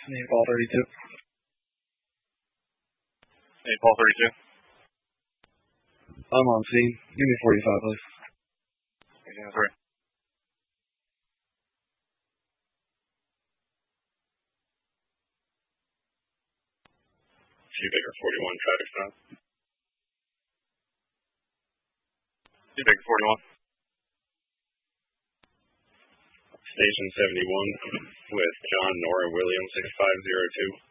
Nate Ball 32. Nate Ball 32. I'm on scene. Give me 45, please. That's right. Baker 41, traffic stop. Baker 41. Station 71 with John Nora Williams 6502.